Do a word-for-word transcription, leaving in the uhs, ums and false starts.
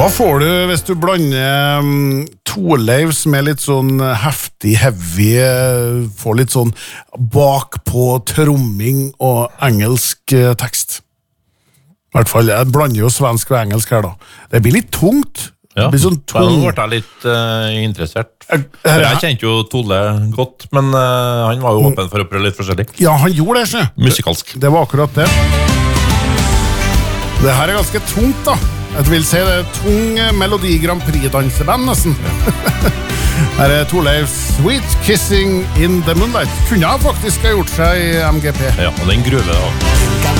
Hva får du hvis du blander um, Torleifs med litt sånn heftig, heavy, får litt sånn bakpå tromming og engelsk uh, tekst? I hvert fall, jeg blander jo svensk og engelsk her da. Det blir litt tungt. Ja, det blir sånn tung... nå ble jeg litt uh, interessert. Jeg, jeg kjente jo Tolle godt, men uh, han var jo åpen for å prøve litt forskjellig. Ja, han gjorde det, ikke? Musikalsk. Det var akkurat det. Det her er ganske tungt da. Jeg vil si det er tung Melodi Grand Prix-danseband nesten. Her er Torleifs Sweet Kissing in the Moonlight. Kunne han faktisk ha gjort seg i M G P. Ja, og den gruve da.